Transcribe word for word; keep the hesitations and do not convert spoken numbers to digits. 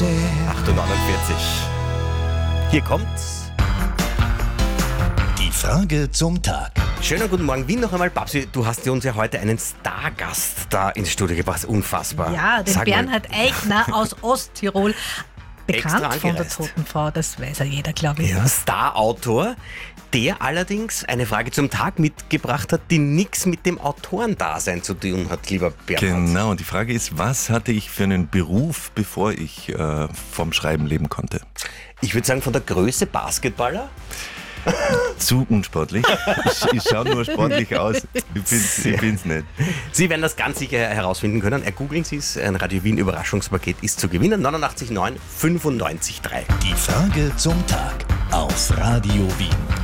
acht Uhr neunundvierzig. Hier kommt's. Die Frage zum Tag. Schönen guten Morgen, Wien noch einmal. Babsi, du hast uns ja heute einen Stargast da ins Studio gebracht. Unfassbar. Ja, den Sag mal. Bernhard Eichner aus Osttirol. Extra Bekannt von der angereist. Toten Frau, das weiß ja jeder, glaube ich. Ja, Star-Autor, der allerdings eine Frage zum Tag mitgebracht hat, die nichts mit dem Autorendasein zu tun hat, lieber Bernhard. Genau, und die Frage ist, was hatte ich für einen Beruf, bevor ich äh, vom Schreiben leben konnte? Ich würde sagen, von der Größe Basketballer. Zu unsportlich. Ich, ich schaue nur sportlich aus. Ich bin's, ich bin's nicht. Sie werden das ganz sicher herausfinden können. Ergoogeln Sie es. Ein Radio Wien Überraschungspaket ist zu gewinnen. neunundachtzig neun fünfundneunzig drei. Die Frage zum Tag auf Radio Wien.